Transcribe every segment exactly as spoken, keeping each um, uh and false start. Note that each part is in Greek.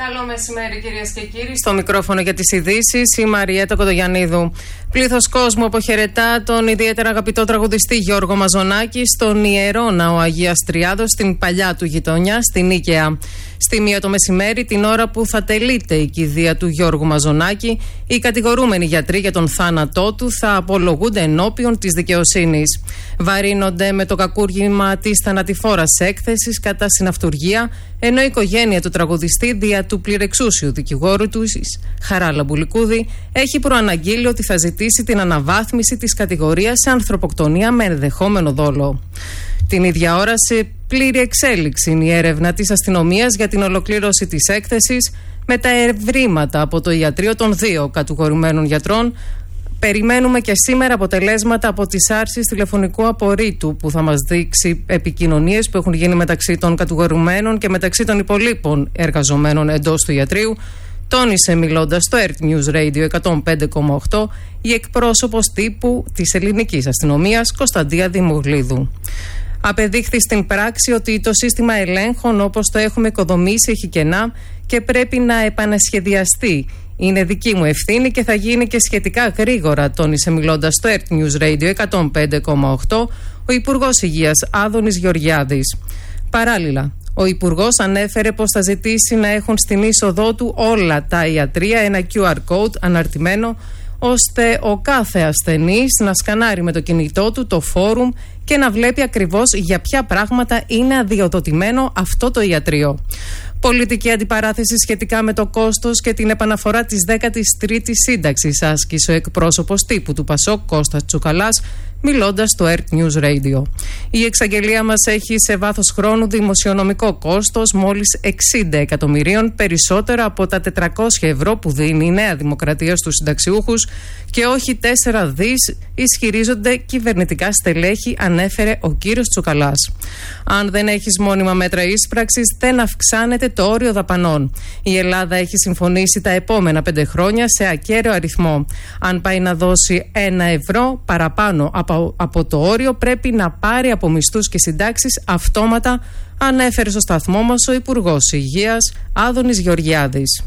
Καλό μεσημέρι, κυρίες και κύριοι. Στο μικρόφωνο για τις ειδήσεις η Μαριέτα Κοντογιαννίδου. Πλήθος κόσμου αποχαιρετά τον ιδιαίτερα αγαπητό τραγουδιστή Γιώργο Μαζονάκη στον Ιερό Ναό Αγίας Τριάδος, στην παλιά του γειτονιά, στην Νίκαια. Στη μία το μεσημέρι, την ώρα που θα τελείται η κηδεία του Γιώργου Μαζονάκη, οι κατηγορούμενοι γιατροί για τον θάνατό του θα απολογούνται ενώπιον της δικαιοσύνης. Βαρύνονται με το κακούργημα της θανατηφόρας έκθεσης κατά συναυτουργία, ενώ η οικογένεια του τραγουδιστή δια του πληρεξούσιου δικηγόρου του, Χαρά Λαμπουλικούδη, έχει προαναγγείλει ότι θα ζητήσει την αναβάθμιση της κατηγορίας σε ανθρωποκτονία με ενδεχόμενο δόλο. Την ίδια ώρα, σε πλήρη εξέλιξη είναι η έρευνα της αστυνομίας για την ολοκλήρωση της έκθεσης, με τα ευρήματα από το ιατρείο των δύο κατηγορουμένων γιατρών. Περιμένουμε και σήμερα αποτελέσματα από τις άρσεις τηλεφωνικού απορρίτου που θα μας δείξει επικοινωνίες που έχουν γίνει μεταξύ των κατηγορουμένων και μεταξύ των υπολείπων εργαζομένων εντός του ιατρείου, τόνισε μιλώντας στο Earth News Radio εκατόν πέντε κόμμα οκτώ η εκπρόσωπος τύπου της ελληνικής αστυνομίας Κωνσταντία Δημογλίδου. Απεδείχθη στην πράξη ότι το σύστημα ελέγχων όπως το έχουμε οικοδομήσει έχει κενά και πρέπει να επανασχεδιαστεί. Είναι δική μου ευθύνη και θα γίνει και σχετικά γρήγορα, τόνισε μιλώντας στο Earth News Radio εκατόν πέντε κόμμα οκτώ ο Υπουργός Υγείας Άδωνης Γεωργιάδης. Παράλληλα, ο Υπουργός ανέφερε πως θα ζητήσει να έχουν στην είσοδό του όλα τα ιατρεία ένα κιου αρ code αναρτημένο, ώστε ο κάθε ασθενής να σκανάρει με το κινητό του το φόρουμ και να βλέπει ακριβώς για ποια πράγματα είναι αδειοδοτημένο αυτό το ιατρείο. Πολιτική αντιπαράθεση σχετικά με το κόστος και την επαναφορά της δέκατης τρίτης σύνταξης άσκησε ο εκπρόσωπος τύπου του Πασόκ Κώστας Τσουκαλάς, μιλώντας στο Earth News Radio. Η εξαγγελία μας έχει σε βάθος χρόνου δημοσιονομικό κόστος μόλις εξήντα εκατομμυρίων, περισσότερα από τα τετρακόσια ευρώ που δίνει η Νέα Δημοκρατία στους συνταξιούχους και όχι τέσσερα δις, ισχυρίζονται κυβερνητικά στελέχη, ανέφερε ο κύριος Τσουκαλάς. Αν δεν έχεις μόνιμα μέτρα ίσπραξης, δεν αυξάνεται το όριο δαπανών. Η Ελλάδα έχει συμφωνήσει τα επόμενα πέντε χρόνια σε ακέραιο αριθμό. Αν πάει να δώσει ένα ευρώ παραπάνω από, από το όριο, πρέπει να πάρει από μισθούς και συντάξεις αυτόματα, ανέφερε στο σταθμό μας ο Υπουργός Υγείας Άδωνης Γεωργιάδης.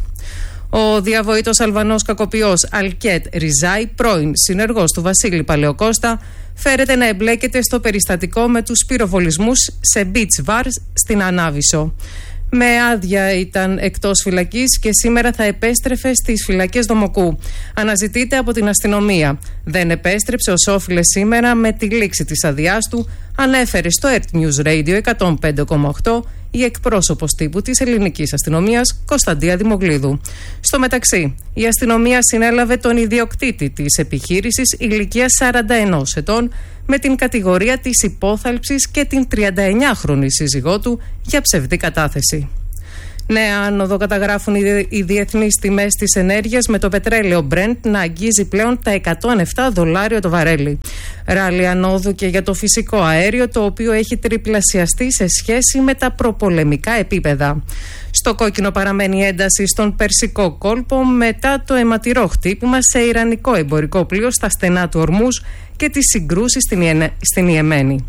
Ο διαβοήτος Αλβανός κακοποιός Αλκέτ Ριζάη, πρώην συνεργός του Βασίλη Παλαιοκώστα, φέρεται να εμπλέκεται στο περιστατικό με τους πυροβολισμούς σε beach bars στην Ανάβησο. Με άδεια ήταν εκτός φυλακής και σήμερα θα επέστρεφε στις φυλακές Δομοκού. Αναζητείται από την αστυνομία. Δεν επέστρεψε ως όφιλε σήμερα με τη λήξη της αδειάς του, ανέφερε στο Earth News Radio εκατόν πέντε κόμμα οκτώ η εκπρόσωπος τύπου της ελληνικής αστυνομίας Κωνσταντία Δημογλίδου. Στο μεταξύ, η αστυνομία συνέλαβε τον ιδιοκτήτη της επιχείρησης ηλικίας σαράντα ενός ετών με την κατηγορία της υπόθαλψης και την τριανταεννιάχρονη σύζυγό του για ψευδή κατάθεση. Νέα άνοδο καταγράφουν οι διεθνείς τιμές της ενέργειας, με το πετρέλαιο Brent να αγγίζει πλέον τα εκατόν επτά δολάρια το βαρέλι. Ράλι ανόδου και για το φυσικό αέριο, το οποίο έχει τριπλασιαστεί σε σχέση με τα προπολεμικά επίπεδα. Στο κόκκινο παραμένει ένταση στον Περσικό κόλπο μετά το αιματηρό χτύπημα σε ιρανικό εμπορικό πλοίο στα στενά του Ορμούζ και τις συγκρούσεις στην, Ιε... στην Ιεμένη.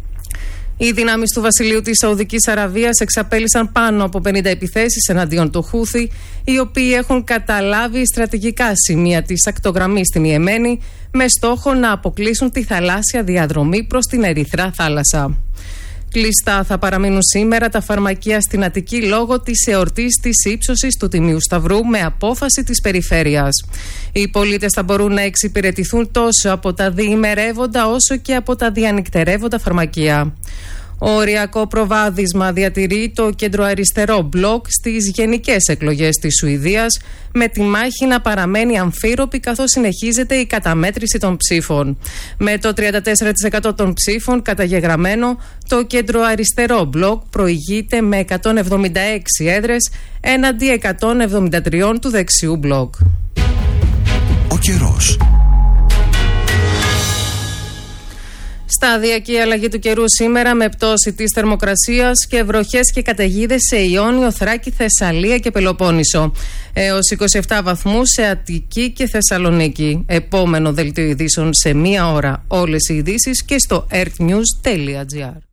Οι δυνάμεις του Βασιλείου της Σαουδικής Αραβίας εξαπέλυσαν πάνω από πενήντα επιθέσεις εναντίον του Χούθη, οι οποίοι έχουν καταλάβει στρατηγικά σημεία της ακτογραμμής στην Ιεμένη με στόχο να αποκλείσουν τη θαλάσσια διαδρομή προς την Ερυθρά θάλασσα. Κλειστά θα παραμείνουν σήμερα τα φαρμακεία στην Αττική λόγω της εορτής της ύψωσης του Τιμίου Σταυρού με απόφαση της περιφέρειας. Οι πολίτες θα μπορούν να εξυπηρετηθούν τόσο από τα διημερεύοντα όσο και από τα διανυκτερεύοντα φαρμακεία. Οριακό προβάδισμα διατηρεί το κεντροαριστερό μπλοκ στις γενικές εκλογές της Σουηδίας, με τη μάχη να παραμένει αμφίροπη καθώς συνεχίζεται η καταμέτρηση των ψήφων. Με το τριάντα τέσσερα τοις εκατό των ψήφων καταγεγραμμένο, το κεντροαριστερό μπλοκ προηγείται με εκατόν εβδομήντα έξι έδρες έναντι εκατόν εβδομήντα τρία του δεξιού μπλοκ. Ο καιρός. Σταδιακή αλλαγή του καιρού σήμερα με πτώση της θερμοκρασίας και βροχές και καταιγίδες σε Ιόνιο, Θράκη, Θεσσαλία και Πελοπόννησο. Έως είκοσι επτά βαθμούς σε Αττική και Θεσσαλονίκη. Επόμενο δελτίο ειδήσεων σε μία ώρα. Όλες οι ειδήσεις και στο earthnews τελεία gr.